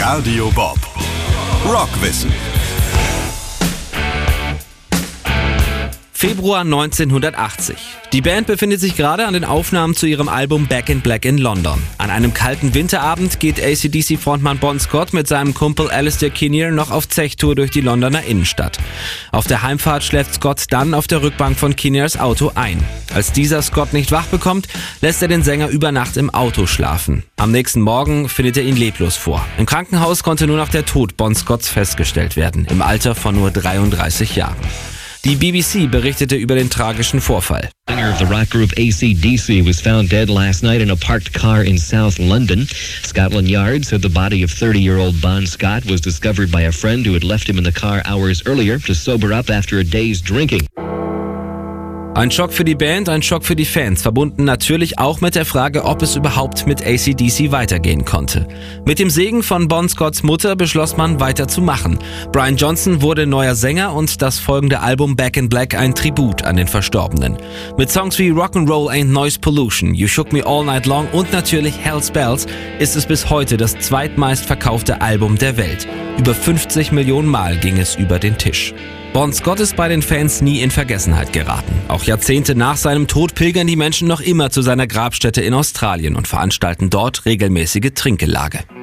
Radio Bob. Rockwissen. Februar 1980. Die Band befindet sich gerade an den Aufnahmen zu ihrem Album Back in Black in London. An einem kalten Winterabend geht AC/DC-Frontmann Bon Scott mit seinem Kumpel Alistair Kinnear noch auf Zechtour durch die Londoner Innenstadt. Auf der Heimfahrt schläft Scott dann auf der Rückbank von Kinnears Auto ein. Als dieser Scott nicht wach bekommt, lässt er den Sänger über Nacht im Auto schlafen. Am nächsten Morgen findet er ihn leblos vor. Im Krankenhaus konnte nur noch der Tod Bon Scotts festgestellt werden, im Alter von nur 33 Jahren. Die BBC berichtete über den tragischen Vorfall. The singer of the rock group AC/DC was found dead last night in a parked car in South London. Scotland Yard said the body of 30-year-old Bon Scott was discovered by a friend who had left him in the car hours earlier to sober up after a day's drinking. Ein Schock für die Band, ein Schock für die Fans, verbunden natürlich auch mit der Frage, ob es überhaupt mit AC/DC weitergehen konnte. Mit dem Segen von Bon Scotts Mutter beschloss man, weiterzumachen. Brian Johnson wurde neuer Sänger und das folgende Album Back in Black ein Tribut an den Verstorbenen. Mit Songs wie Rock'n'Roll Ain't Noise Pollution, You Shook Me All Night Long und natürlich Hell's Bells ist es bis heute das zweitmeistverkaufte Album der Welt. Über 50 Millionen Mal ging es über den Tisch. Bon Scott ist bei den Fans nie in Vergessenheit geraten. Auch Jahrzehnte nach seinem Tod pilgern die Menschen noch immer zu seiner Grabstätte in Australien und veranstalten dort regelmäßige Trinkgelage.